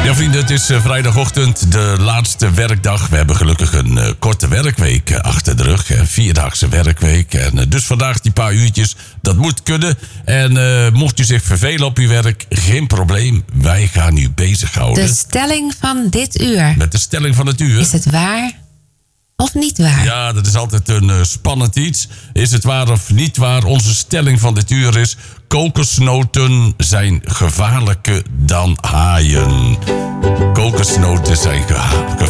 Ja, vrienden, het is vrijdagochtend, de laatste werkdag. We hebben gelukkig een korte werkweek achter de rug. Een 4-daagse werkweek. En dus vandaag die paar uurtjes, dat moet kunnen. En mocht u zich vervelen op uw werk, geen probleem. Wij gaan u bezighouden. De stelling van dit uur. Met de stelling van het uur. Is het waar of niet waar? Ja, dat is altijd een spannend iets. Is het waar of niet waar? Onze stelling van dit uur is: kokosnoten zijn gevaarlijker dan haaien. Kokosnoten zijn gevaarlijker